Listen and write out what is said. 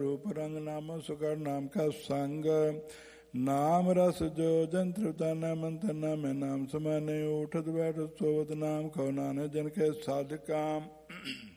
रूप रंग नाम सुकर नाम का संग नाम रस जो जंत्र ताना मंतना में नाम समाने उठत बैठत सोवत नाम खो नाने जन के साध काम